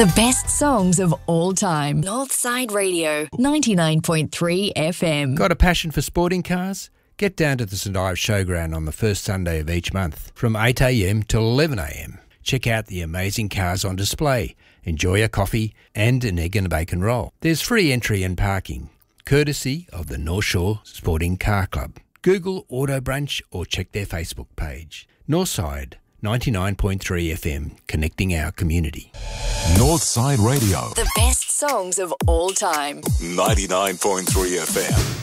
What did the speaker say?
The best songs of all time. Northside Radio, 99.3 FM. Got a passion for sporting cars? Get down to the St Ives Showground on the first Sunday of each month from 8 a.m. till 11 a.m. Check out the amazing cars on display, enjoy a coffee and an egg and bacon roll. There's free entry and parking, courtesy of the North Shore Sporting Car Club. Google Auto Brunch or check their Facebook page. Northside 99.3 FM, connecting our community. Northside Radio. The best songs of all time. 99.3 FM.